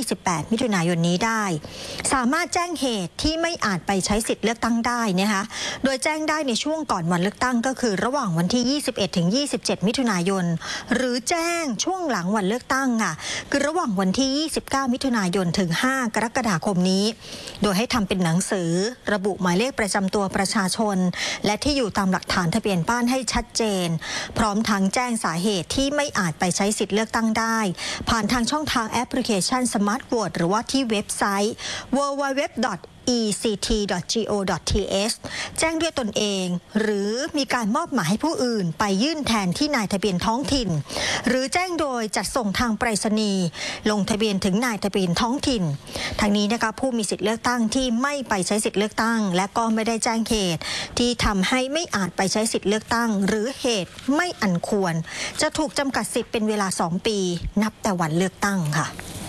28 มิถุนายนนี้ได้สามารถแจ้งเหตุที่ไม่อาจไปใช้สิทธิ์เลือกตั้งได้นะคะโดยแจ้งได้ในช่วงก่อนวันเลือกตั้งก็คือระหว่างวันที่ 21 ถึง 27 มิถุนายนหรือแจ้งช่วงหลังวันเลือกตั้งค่ะคือระหว่างวันที่ 29 มิถุนายนถึง 5 กรกฎาคมนี้โดยให้ทำเป็นหนังสือระบุหมายเลขประจำตัวประชาชนและที่อยู่ตามหลักฐานทะเบียนบ้านให้ชัดเจนพร้อมทั้งแจ้งสาเหตุที่ไม่อาจไปใช้สิทธิ์เลือกตั้งได้ผ่านทางช่องทางแอปพลิเคชัน Smart Vote หรือว่าที่เว็บไซต์ www.ect.go.th แจ้งด้วยตนเองหรือมีการมอบหมายให้ผู้อื่นไปยื่นแทนที่นายทะเบียนท้องถิ่นหรือแจ้งโดยจัดส่งทางไปรษณีย์ลงทะเบียนถึงนายทะเบียนท้องถิ่นทางนี้นะคะผู้มีสิทธิ์เลือกตั้งที่ไม่ไปใช้สิทธิ์เลือกตั้งและก็ไม่ได้แจ้งเหตุที่ทำให้ไม่อาจไปใช้สิทธิ์เลือกตั้งหรือเหตุไม่อันควรจะถูกจำกัดสิทธิ์เป็นเวลา2 ปีนับแต่วันเลือกตั้งค่ะ